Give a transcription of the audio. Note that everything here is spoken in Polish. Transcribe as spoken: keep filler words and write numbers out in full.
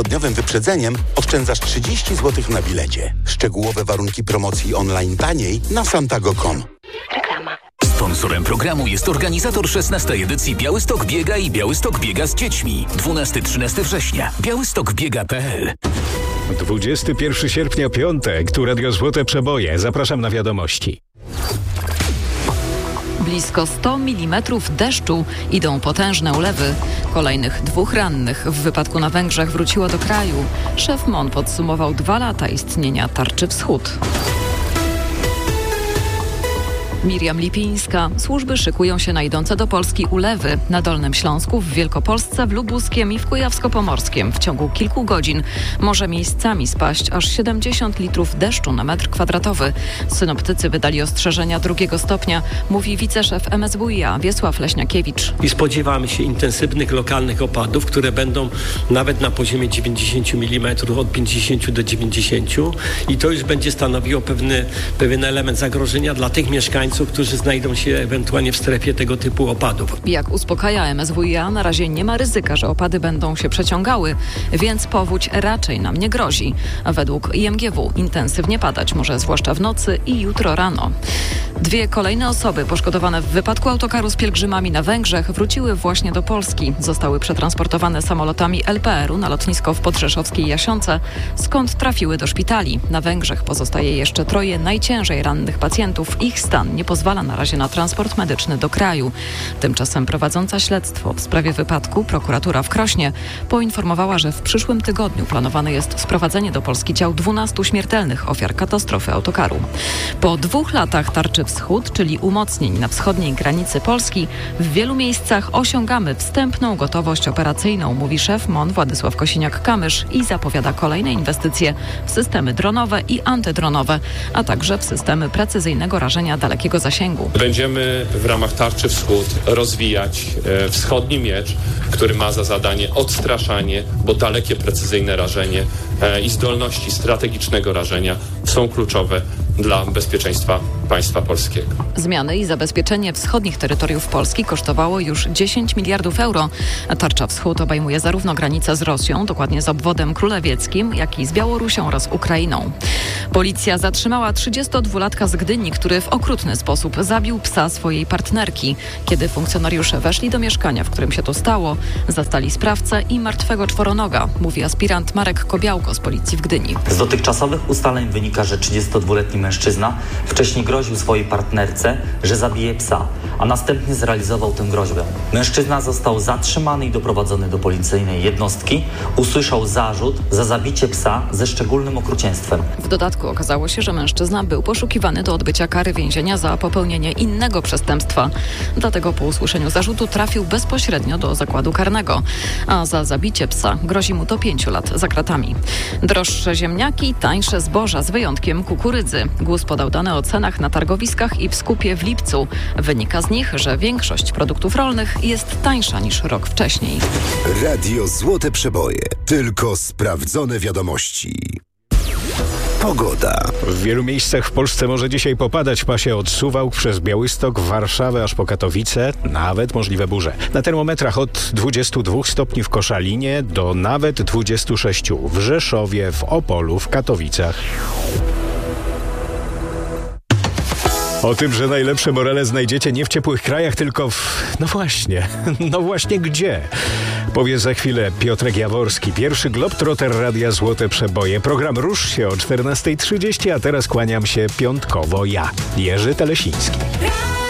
dniowym wyprzedzeniem oszczędzasz trzydzieści złotych na bilecie. Szczegółowe warunki promocji online taniej na santago kropka com. Reklama. Sponsorem programu jest organizator szesnastej edycji Białystok Biega i Białystok Biega z dziećmi. dwunastego do trzynastego września. białystok biega kropka pe el. dwudziestego pierwszego sierpnia, piątek, tu Radio Złote Przeboje. Zapraszam na wiadomości. Blisko sto milimetrów deszczu, idą potężne ulewy. Kolejnych dwóch rannych w wypadku na Węgrzech wróciło do kraju. Szef M O N podsumował dwa lata istnienia Tarczy Wschód. Miriam Lipińska. Służby szykują się na idące do Polski ulewy. Na Dolnym Śląsku, w Wielkopolsce, w Lubuskiem i w Kujawsko-Pomorskiem w ciągu kilku godzin może miejscami spaść aż siedemdziesiąt litrów deszczu na metr kwadratowy. Synoptycy wydali ostrzeżenia drugiego stopnia, mówi wiceszef M S W i A Wiesław Leśniakiewicz. I spodziewamy się intensywnych lokalnych opadów, które będą nawet na poziomie dziewięćdziesiąt milimetrów, od pięćdziesiąt do dziewięćdziesięciu, i to już będzie stanowiło pewny, pewien element zagrożenia dla tych mieszkańców, którzy znajdą się ewentualnie w strefie tego typu opadów. Jak uspokaja M S W i A, na razie nie ma ryzyka, że opady będą się przeciągały, więc powódź raczej nam nie grozi. Według I M G W intensywnie padać może zwłaszcza w nocy i jutro rano. Dwie kolejne osoby poszkodowane w wypadku autokaru z pielgrzymami na Węgrzech wróciły właśnie do Polski. Zostały przetransportowane samolotami L P R u na lotnisko w podrzeszowskiej Jasionce, skąd trafiły do szpitali. Na Węgrzech pozostaje jeszcze troje najciężej rannych pacjentów. Ich stan nie pozwala na razie na transport medyczny do kraju. Tymczasem prowadząca śledztwo w sprawie wypadku prokuratura w Krośnie poinformowała, że w przyszłym tygodniu planowane jest sprowadzenie do Polski ciał dwunastu śmiertelnych ofiar katastrofy autokaru. Po dwóch latach Tarczy Wschód, czyli umocnień na wschodniej granicy Polski, w wielu miejscach osiągamy wstępną gotowość operacyjną, mówi szef M O N Władysław Kosiniak-Kamysz i zapowiada kolejne inwestycje w systemy dronowe i antydronowe, a także w systemy precyzyjnego rażenia dalekiego zasięgu. Będziemy w ramach Tarczy Wschód rozwijać e, wschodni miecz, który ma za zadanie odstraszanie, bo dalekie, precyzyjne rażenie e, i zdolności strategicznego rażenia są kluczowe dla bezpieczeństwa państwa polskiego. Zmiany i zabezpieczenie wschodnich terytoriów Polski kosztowało już dziesięć miliardów euro. Tarcza Wschód obejmuje zarówno granicę z Rosją, dokładnie z obwodem królewieckim, jak i z Białorusią oraz Ukrainą. Policja zatrzymała trzydziestodwulatka z Gdyni, który w okrutny sposób zabił psa swojej partnerki. Kiedy funkcjonariusze weszli do mieszkania, w którym się to stało, zastali sprawcę i martwego czworonoga, mówi aspirant Marek Kobiałko z policji w Gdyni. Z dotychczasowych ustaleń wynika, że trzydziestodwuletni mężczyzna wcześniej groził swojej partnerce, że zabije psa, a następnie zrealizował tę groźbę. Mężczyzna został zatrzymany i doprowadzony do policyjnej jednostki. Usłyszał zarzut za zabicie psa ze szczególnym okrucieństwem. W dodatku okazało się, że mężczyzna był poszukiwany do odbycia kary więzienia za popełnienie innego przestępstwa. Dlatego po usłyszeniu zarzutu trafił bezpośrednio do zakładu karnego, a za zabicie psa grozi mu do pięciu lat za kratami. Droższe ziemniaki, tańsze zboża z wyjątkiem kukurydzy. GUS podał dane o cenach na targowiskach i w skupie w lipcu. Wynika z nich, że większość produktów rolnych jest tańsza niż rok wcześniej. Radio Złote Przeboje. Tylko sprawdzone wiadomości. Pogoda. W wielu miejscach w Polsce może dzisiaj popadać w pasie od Suwałk przez Białystok, Warszawę aż po Katowice, nawet możliwe burze. Na termometrach od dwudziestu dwóch stopni w Koszalinie do nawet dwudziestu sześciu w Rzeszowie, w Opolu, w Katowicach. O tym, że najlepsze morale znajdziecie nie w ciepłych krajach, tylko w... No właśnie, no właśnie gdzie? Powie za chwilę Piotrek Jaworski, pierwszy globtrotter Radia Złote Przeboje. Program Rusz się o czternasta trzydzieści, a teraz kłaniam się piątkowo ja, Jerzy Telesiński.